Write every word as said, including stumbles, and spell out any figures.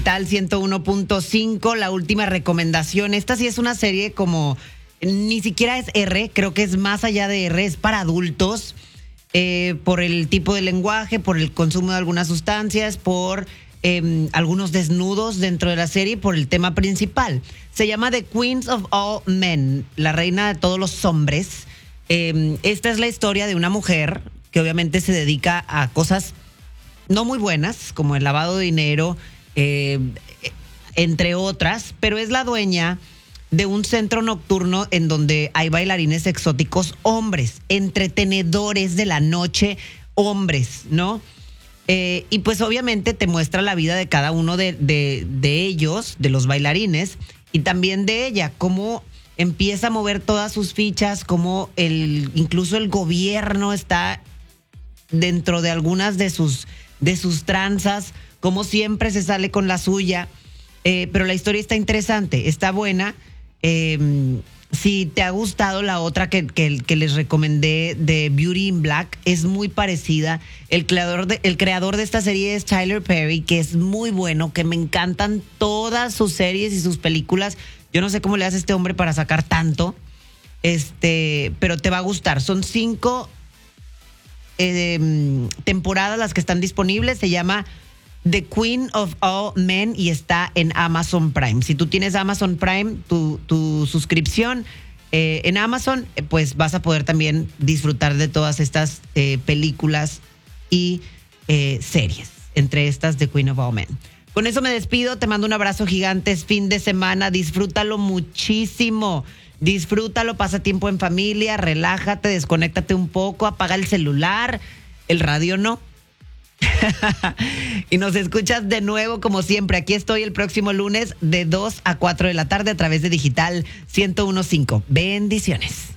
Tal ciento uno punto cinco, la última recomendación. Esta sí es una serie como, ni siquiera es R, creo que es más allá de R, es para adultos, eh, por el tipo de lenguaje, por el consumo de algunas sustancias, por eh, algunos desnudos dentro de la serie, por el tema principal. Se llama The Queens of All Men, la reina de todos los hombres. Eh, esta es la historia de una mujer que obviamente se dedica a cosas no muy buenas, como el lavado de dinero, Eh, entre otras, pero es la dueña de un centro nocturno en donde hay bailarines exóticos hombres, entretenedores de la noche hombres, ¿no? Eh, y pues obviamente te muestra la vida de cada uno de, de, de ellos, de los bailarines, y también de ella, cómo empieza a mover todas sus fichas, cómo el, incluso el gobierno está dentro de algunas de sus, de sus tranzas, como siempre se sale con la suya, eh, pero la historia está interesante, está buena. Eh, si te ha gustado la otra que, que, que les recomendé de Beauty in Black, es muy parecida. El creador, de, el creador de esta serie es Tyler Perry, que es muy bueno, que me encantan todas sus series y sus películas. Yo no sé cómo le hace este hombre para sacar tanto, este, pero te va a gustar. Son cinco eh, temporadas las que están disponibles, se llama The Queen of All Men y está en Amazon Prime. Si tú tienes Amazon Prime, tu, tu suscripción eh, en Amazon, eh, pues vas a poder también disfrutar de todas estas eh, películas y eh, series, entre estas The Queen of All Men. Con eso me despido, te mando un abrazo gigante, es fin de semana, disfrútalo muchísimo, disfrútalo, pasa tiempo en familia, relájate, desconéctate un poco, apaga el celular, el radio no. Y nos escuchas de nuevo como siempre. Aquí estoy el próximo lunes de dos a cuatro de la tarde a través de Digital ciento uno punto cinco. Bendiciones.